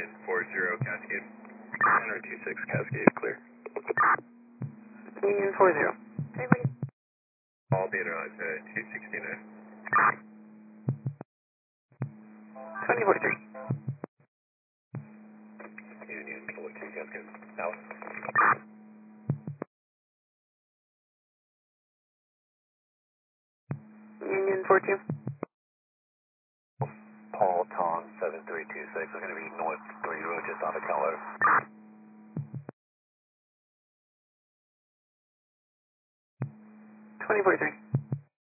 Union 40 Cascade. Center 26 Cascade, clear. Union 40. All data on 269. 2043. Union 42 Cascade. Out. Union 42. Paul Tong 7326. We're going to be north 30 just off of Colorado. 2043.